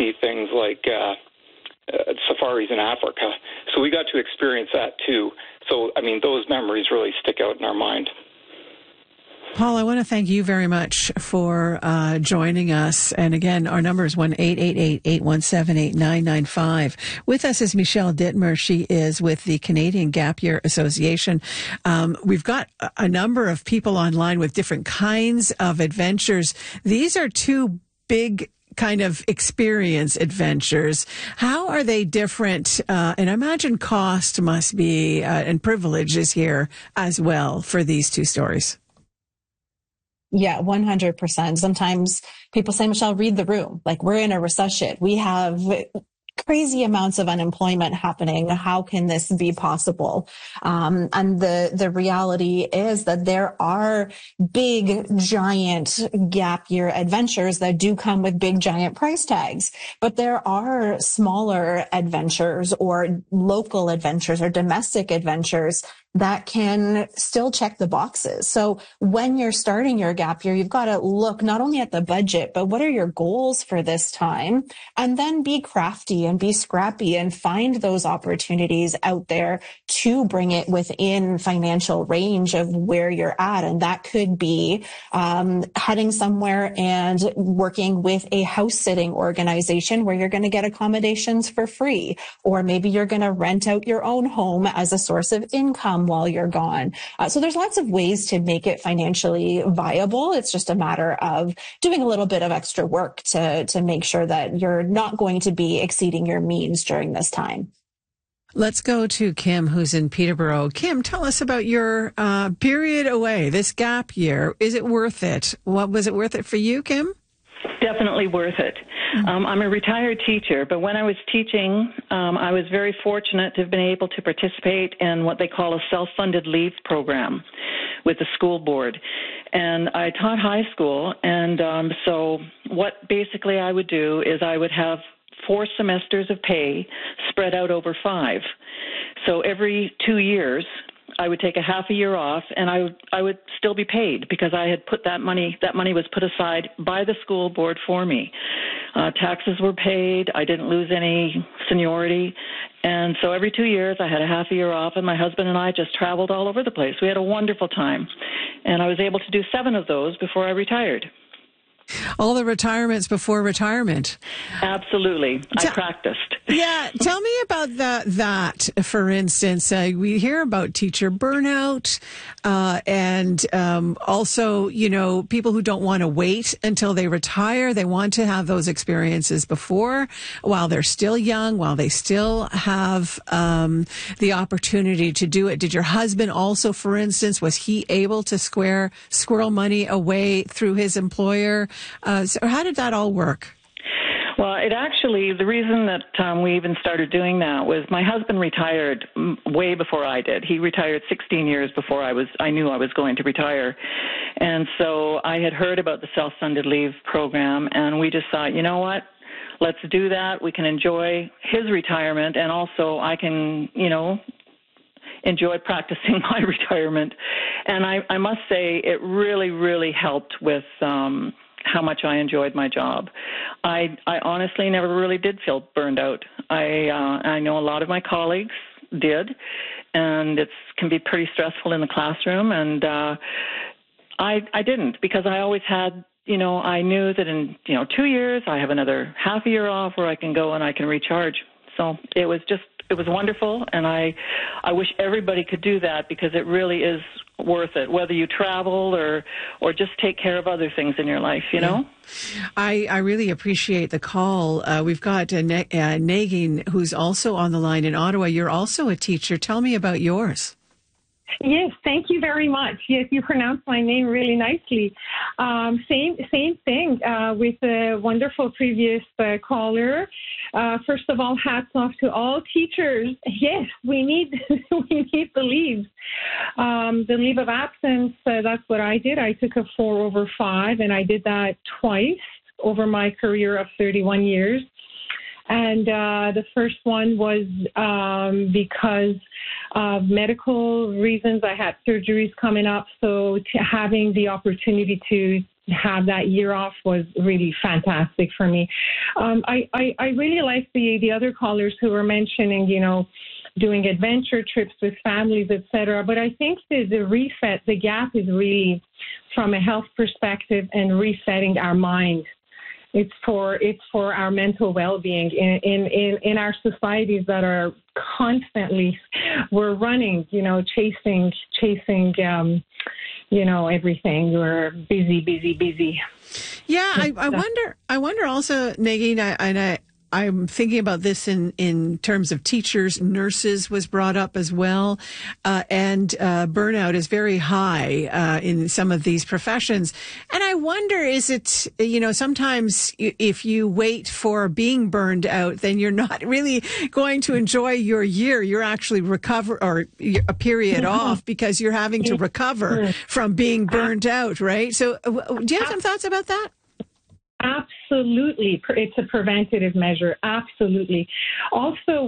see things like safaris in Africa. So we got to experience that too. So, I mean, those memories really stick out in our mind. Paul, I want to thank you very much for joining us. And again, our number is 1-888-817-8995. With us is Michelle Dittmer. She is with the Canadian Gap Year Association. We've got a number of people online with different kinds of adventures. These are two big kind of experience adventures. How are they different? And I imagine cost must be, and privilege is here as well for these two stories. Yeah, 100%. Sometimes people say, Michelle, read the room. Like, we're in a recession. We have crazy amounts of unemployment happening. How can this be possible? And the reality is that there are big, giant gap year adventures that do come with big, giant price tags. But there are smaller adventures or local adventures or domestic adventures that can still check the boxes. So when you're starting your gap year, you've got to look not only at the budget, but what are your goals for this time? And then be crafty and be scrappy and find those opportunities out there to bring it within financial range of where you're at. And that could be heading somewhere and working with a house sitting organization where you're going to get accommodations for free. Or maybe you're going to rent out your own home as a source of income while you're gone. So there's lots of ways to make it financially viable. It's just a matter of doing a little bit of extra work to make sure that you're not going to be exceeding your means during this time. Let's go to Kim, who's in Peterborough. Kim, tell us about your period away, this gap year. Is it worth it? What was it worth it for you, Kim? Definitely worth it. I'm a retired teacher, but when I was teaching, I was very fortunate to have been able to participate in what they call a self-funded leave program with the school board. And I taught high school, and so what basically I would do is I would have 4 semesters of pay spread out over 5. So every 2 years, I would take a half a year off, and I would still be paid because I had put that money was put aside by the school board for me. Taxes were paid. I didn't lose any seniority. And so every 2 years I had a half a year off, and my husband and I just traveled all over the place. We had a wonderful time. And I was able to do 7 of those before I retired. All the retirements before retirement. Absolutely. I practiced. Yeah. Tell me about that, for instance. We hear about teacher burnout and also, people who don't want to wait until they retire. They want to have those experiences before, while they're still young, while they still have the opportunity to do it. Did your husband also, for instance, was he able to squirrel money away through his employer? So how did that all work? Well, the reason that we even started doing that was my husband retired way before I did. He retired 16 years before I knew I was going to retire. And so I had heard about the self-funded leave program, and we just thought, you know what? Let's do that. We can enjoy his retirement, and also I can, enjoy practicing my retirement. And I must say it really, really helped with how much I enjoyed my job. I honestly never really did feel burned out. I know a lot of my colleagues did, and it can be pretty stressful in the classroom, and I didn't, because I always had, I knew that in 2 years I have another half a year off where I can go and I can recharge. So it was wonderful, and I wish everybody could do that, because it really is worth it, whether you travel or just take care of other things in your life, Yeah. I really appreciate the call. We've got Nagin, who's also on the line in Ottawa. You're also a teacher. Tell me about yours. Yes, thank you very much. Yes, you pronounced my name really nicely. Same thing with the wonderful previous caller. First of all, hats off to all teachers. Yes, we need the leaves. The leave of absence. That's what I did. I took a 4/5, and I did that twice over my career of 31 years. And the first one was because of medical reasons. I had surgeries coming up, so having the opportunity to have that year off was really fantastic for me. I really like the other callers who were mentioning, doing adventure trips with families, etc. But I think the reset, the gap is really from a health perspective and resetting our mind. It's for our mental well-being in our societies that are constantly, we're running, chasing, everything. We're busy. Yeah, I wonder also, Negin, I'm thinking about this in terms of teachers, nurses was brought up as well, and burnout is very high in some of these professions. And I wonder, is it, sometimes if you wait for being burned out, then you're not really going to enjoy your year. You're actually a period off because you're having to recover from being burned out, right? So do you have some thoughts about that? Absolutely. It's a preventative measure. Absolutely. Also,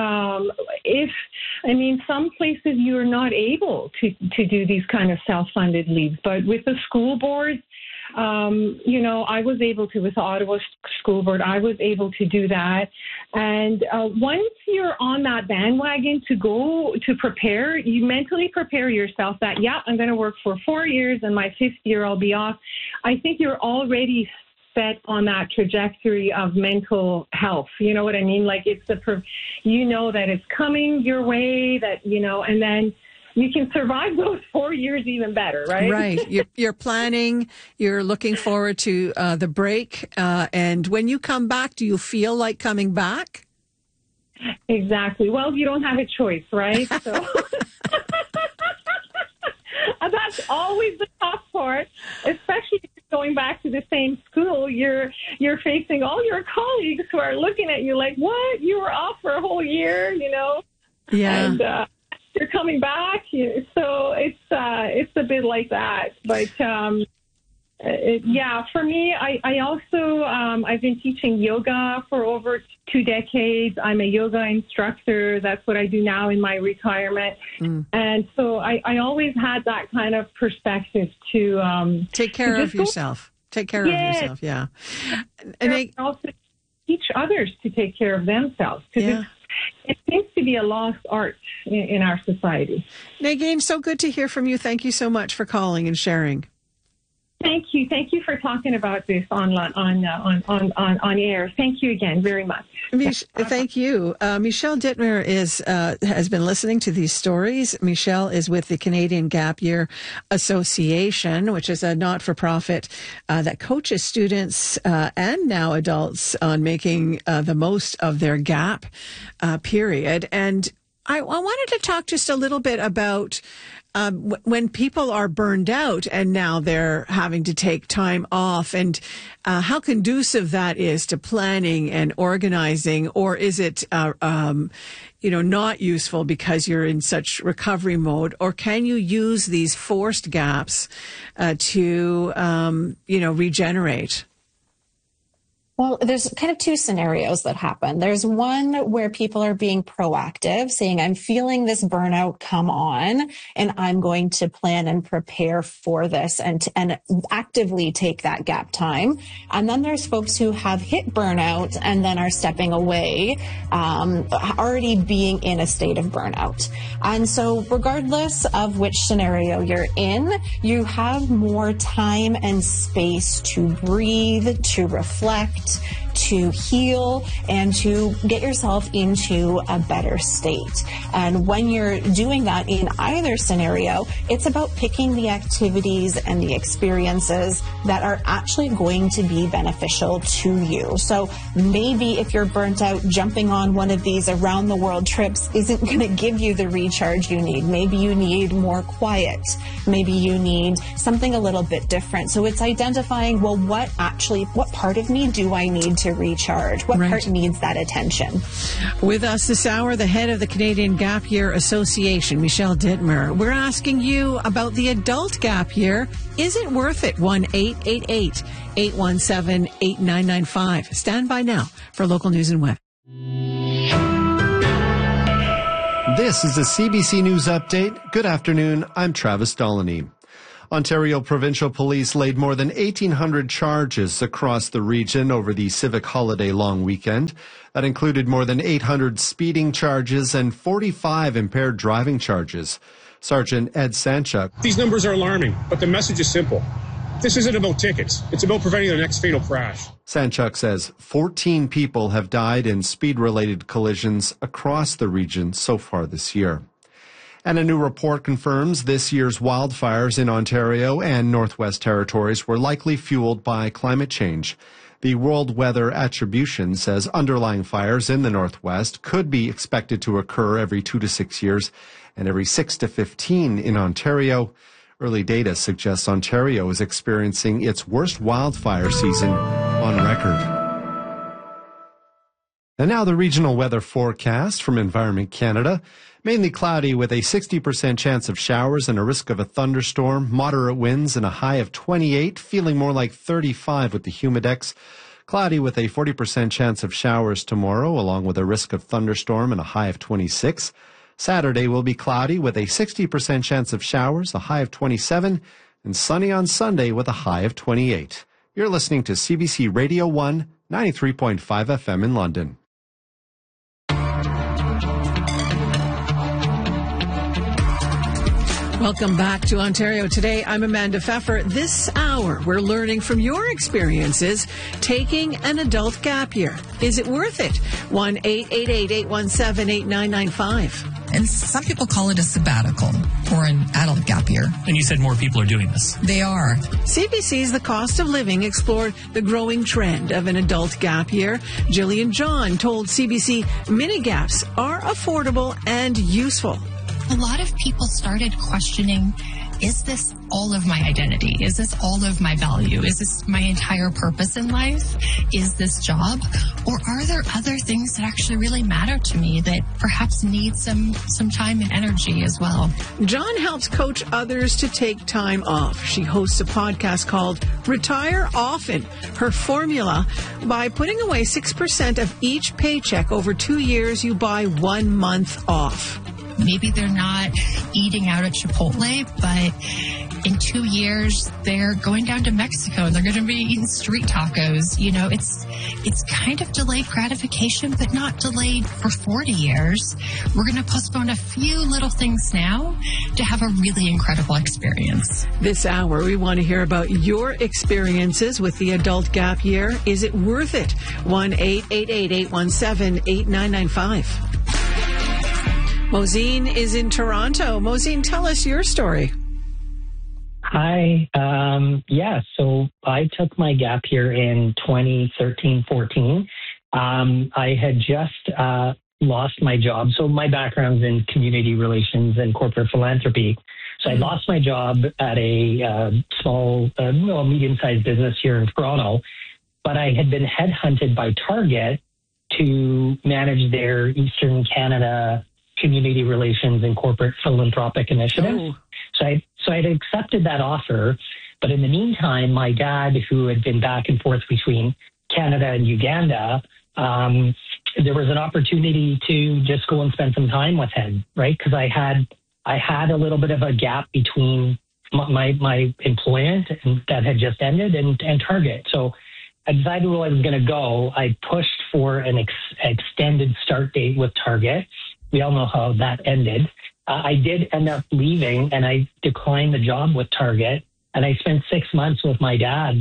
some places you are not able to do these kind of self-funded leaves, but with the school board, I was able to, with the Ottawa School Board, I was able to do that. And once you're on that bandwagon to go to prepare, you mentally prepare yourself that, I'm going to work for 4 years and my 5th year I'll be off. I think you're already set on that trajectory of mental health. You know what I mean? Like that it's coming your way, and then you can survive those 4 years even better, right? Right. You're planning, you're looking forward to the break. And when you come back, do you feel like coming back? Exactly. Well, you don't have a choice, right? So that's always the tough part, especially if you're going back to the same school. You're facing all your colleagues who are looking at you like, what? You were off for a whole year, Yeah. And you're coming back. So it's a bit like that. But for me, I also, I've been teaching yoga for over 2 decades. I'm a yoga instructor. That's what I do now in my retirement. And so I always had that kind of perspective to take care of yourself. Take care of yourself, yeah. And I also teach others to take care of themselves, because it seems to be a lost art in our society. Negin, so good to hear from you. Thank you so much for calling and sharing. Thank you. Thank you for talking about this on air. Thank you again very much. Thank you. Michelle Dittmer has been listening to these stories. Michelle is with the Canadian Gap Year Association, which is a not-for-profit that coaches students and now adults on making the most of their gap period. And I wanted to talk just a little bit about when people are burned out and now they're having to take time off, and how conducive that is to planning and organizing, or is it, not useful because you're in such recovery mode, or can you use these forced gaps to, regenerate? Well, there's kind of two scenarios that happen. There's one where people are being proactive, saying, I'm feeling this burnout come on, and I'm going to plan and prepare for this and actively take that gap time. And then there's folks who have hit burnout and then are stepping away, already being in a state of burnout. And so regardless of which scenario you're in, you have more time and space to breathe, to reflect, to heal, and to get yourself into a better state. And when you're doing that in either scenario, it's about picking the activities and the experiences that are actually going to be beneficial to you. So maybe if you're burnt out, jumping on one of these around the world trips isn't going to give you the recharge you need. Maybe you need more quiet. Maybe you need something a little bit different. So it's identifying, well, what part of me do I need to recharge? What part needs that attention? With us this hour, the head of the Canadian Gap Year Association, Michelle Dittmer. We're asking you about the adult gap year. Is it worth it? 1-888-817-8995. Stand by now for local news and weather. This is a CBC News Update. Good afternoon. I'm Travis Dolany. Ontario Provincial Police laid more than 1,800 charges across the region over the civic holiday long weekend. That included more than 800 speeding charges and 45 impaired driving charges. Sergeant Ed Sanchuk. These numbers are alarming, but the message is simple. This isn't about tickets. It's about preventing the next fatal crash. Sanchuk says 14 people have died in speed-related collisions across the region so far this year. And a new report confirms this year's wildfires in Ontario and Northwest Territories were likely fueled by climate change. The World Weather Attribution says underlying fires in the Northwest could be expected to occur every 2 to 6 years and every 6 to 15 in Ontario. Early data suggests Ontario is experiencing its worst wildfire season on record. And now the regional weather forecast from Environment Canada. Mainly cloudy with a 60% chance of showers and a risk of a thunderstorm. Moderate winds and a high of 28, feeling more like 35 with the humidex. Cloudy with a 40% chance of showers tomorrow, along with a risk of thunderstorm and a high of 26. Saturday will be cloudy with a 60% chance of showers, a high of 27, and sunny on Sunday with a high of 28. You're listening to CBC Radio 1, 93.5 FM in London. Welcome back to Ontario Today. I'm Amanda Pfeffer. This hour, we're learning from your experiences taking an adult gap year. Is it worth it? 1-888-817-8995. And some people call it a sabbatical or an adult gap year. And you said more people are doing this. They are. CBC's The Cost of Living explored the growing trend of an adult gap year. Jillian John told CBC mini gaps are affordable and useful. A lot of people started questioning, is this all of my identity? Is this all of my value? Is this my entire purpose in life? Is this job? Or are there other things that actually really matter to me that perhaps need some time and energy as well? John helps coach others to take time off. She hosts a podcast called Retire Often. Her formula: by putting away 6% of each paycheck over 2 years, you buy 1 month off. Maybe they're not eating out at Chipotle, but in 2 years, they're going down to Mexico and they're going to be eating street tacos. You know, it's kind of delayed gratification, but not delayed for 40 years. We're going to postpone a few little things now to have a really incredible experience. This hour, we want to hear about your experiences with the adult gap year. Is it worth it? 1-888-817-8995. Mosine is in Toronto. Mosine, tell us your story. Hi. So I took my gap year in 2013-14. I had just lost my job. So my background's in community relations and corporate philanthropy. So I lost my job at a small, medium-sized business here in Toronto. But I had been headhunted by Target to manage their Eastern Canada community relations and corporate philanthropic initiatives. So I had accepted that offer. But in the meantime, my dad, who had been back and forth between Canada and Uganda, there was an opportunity to just go and spend some time with him, right? Because I had a little bit of a gap between my employment that had just ended and Target. So I decided where I was going to go. I pushed for an extended start date with Target. We all know how that ended. I did end up leaving, and I declined the job with Target. And I spent 6 months with my dad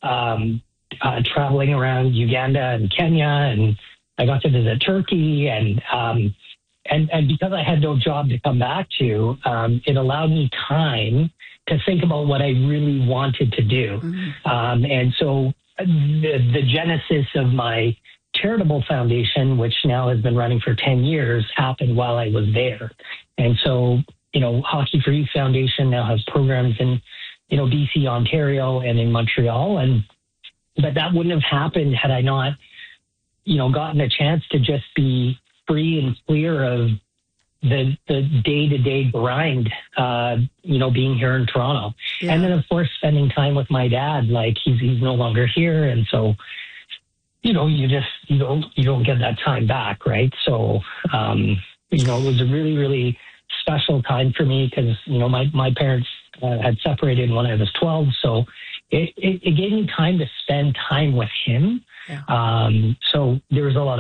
traveling around Uganda and Kenya, and I got to visit Turkey. And because I had no job to come back to, it allowed me time to think about what I really wanted to do. Mm-hmm. And so the genesis of my charitable foundation, which now has been running for 10 years, happened while I was there. And so, Hockey for Youth Foundation now has programs in, BC, Ontario, and in Montreal. But that wouldn't have happened had I not, gotten a chance to just be free and clear of the day-to-day grind, being here in Toronto. Yeah. And then, of course, spending time with my dad, like he's no longer here. And so, you don't get that time back, right? So, it was a really, really special time for me because, my parents had separated when I was 12. So it gave me time to spend time with him. Yeah. So there was a lot of